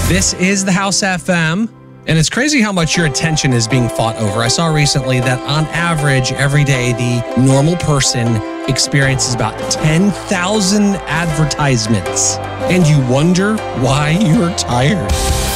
This is the House FM, and it's crazy how much your attention is being fought over. I saw recently that on average, every day, the normal person experiences about 10,000 advertisements, and you wonder why you're tired.